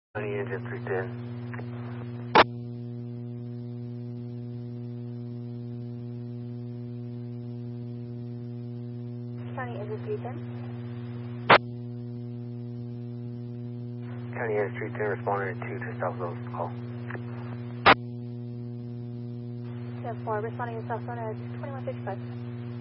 County Engine 310. County Engine 310. County Engine 310 responding to South Zone call. 10-4, responding to South Zone at 2155.